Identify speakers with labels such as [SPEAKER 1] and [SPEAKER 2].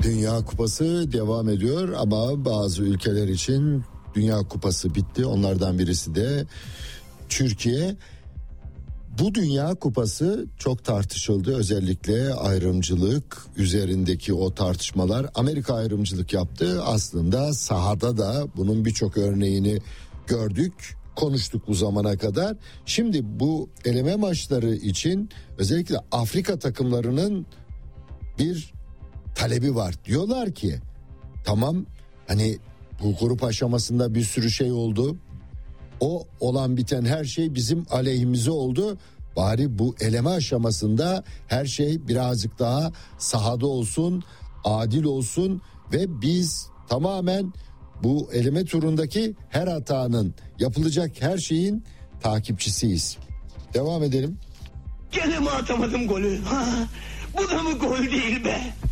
[SPEAKER 1] Dünya Kupası devam ediyor ama bazı ülkeler için Dünya Kupası bitti. Onlardan birisi de Türkiye. Bu Dünya Kupası çok tartışıldı. Özellikle ayrımcılık üzerindeki o tartışmalar. Amerika ayrımcılık yaptı. Aslında sahada da bunun birçok örneğini gördük, konuştuk bu zamana kadar. Şimdi bu eleme maçları için özellikle Afrika takımlarının bir talebi var. Diyorlar ki tamam, hani bu grup aşamasında bir sürü şey oldu. O olan biten her şey bizim aleyhimize oldu. Bari bu eleme aşamasında her şey birazcık daha sahada olsun, adil olsun ve biz tamamen bu eleme turundaki her hatanın, yapılacak her şeyin takipçisiyiz. Devam edelim.
[SPEAKER 2] Gene mi atamadım golü? Ha, bu da mı gol değil be?